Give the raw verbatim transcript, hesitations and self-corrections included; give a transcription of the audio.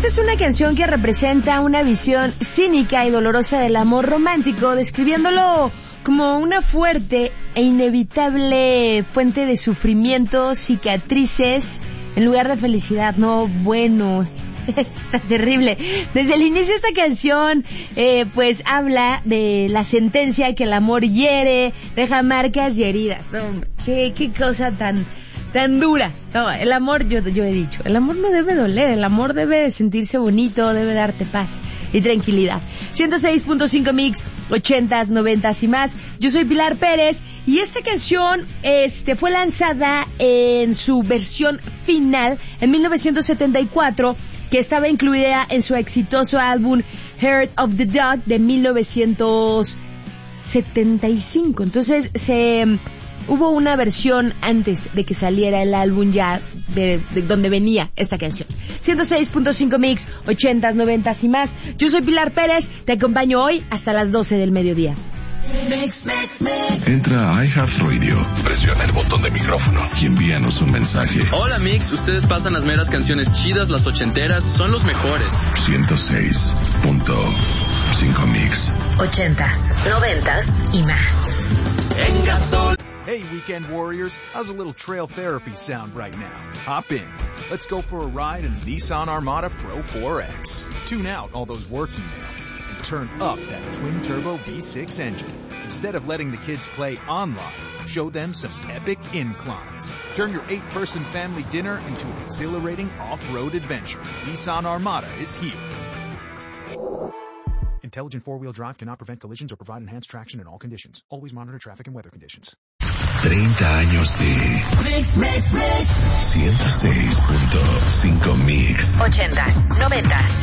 Esta es una canción que representa una visión cínica y dolorosa del amor romántico, describiéndolo como una fuerte e inevitable fuente de sufrimiento, cicatrices, en lugar de felicidad. No, bueno, está terrible. Desde el inicio esta canción, eh, pues habla de la sentencia que el amor hiere, deja marcas y heridas. No, qué, qué cosa tan... tan dura. No, el amor, yo, yo he dicho, el amor no debe doler, el amor debe de sentirse bonito, debe darte paz y tranquilidad. ciento seis punto cinco Mix, ochentas, noventas y más. Yo soy Pilar Pérez y esta canción este, fue lanzada en su versión final en mil novecientos setenta y cuatro, que estaba incluida en su exitoso álbum Heart of the Dog de mil novecientos setenta y cinco. Entonces se... hubo una versión antes de que saliera el álbum ya de, de donde venía esta canción. ciento seis punto cinco Mix, ochentas, noventas y más. Yo soy Pilar Pérez, te acompaño hoy hasta las doce del mediodía. Mix, mix, mix. Entra a iHeartRadio, presiona el botón de micrófono y envíanos un mensaje. Hola Mix, ustedes pasan las meras canciones chidas, las ochenteras, son los mejores. ciento seis punto cinco Mix. Ochentas, noventas y más. En Gasol. Hey, Weekend Warriors, how's a little trail therapy sound right now? Hop in. Let's go for a ride in the Nissan Armada Pro four X. Tune out all those work emails and turn up that twin-turbo V six engine. Instead of letting the kids play online, show them some epic inclines. Turn your eight-person family dinner into an exhilarating off-road adventure. Nissan Armada is here. Intelligent four-wheel drive cannot prevent collisions or provide enhanced traction in all conditions. Always monitor traffic and weather conditions. treinta años de Mix, Mix, Mix. ciento seis punto cinco Mix. Ochentas, noventas